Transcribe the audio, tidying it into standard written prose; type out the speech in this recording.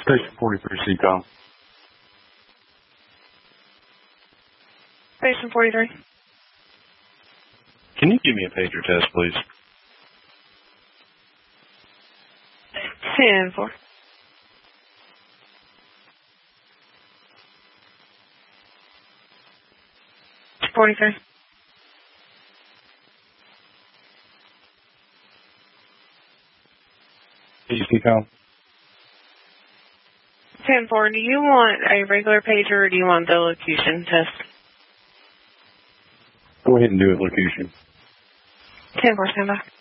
Station 43 CCOM. Station 43. Can you give me a pager test, please? 10-4. Station 43. CCOM. 10-4. Do you want a regular pager or do you want the locution test? Go ahead and do it, locution. 10-4, stand by.